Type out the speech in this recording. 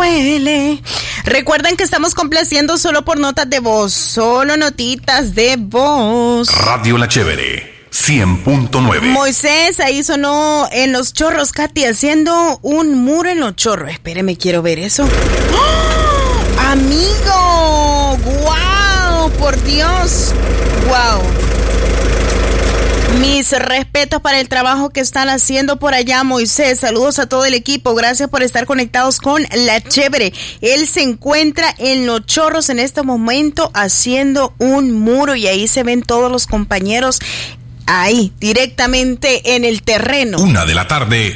duele. Recuerden que estamos complaciendo solo por notas de voz, solo notitas de voz. Radio La Chévere 100.9. Moisés, ahí sonó en Los Chorros, Katy, haciendo un muro en Los Chorros. Espéreme, quiero ver eso. ¡Oh! ¡Amigo! ¡Guau! ¡Por Dios! ¡Guau! Mis respetos para el trabajo que están haciendo por allá, Moisés. Saludos a todo el equipo. Gracias por estar conectados con La Chévere. Él se encuentra en Los Chorros en este momento haciendo un muro y ahí se ven todos los compañeros ahí, directamente en el terreno. 1:00 p.m.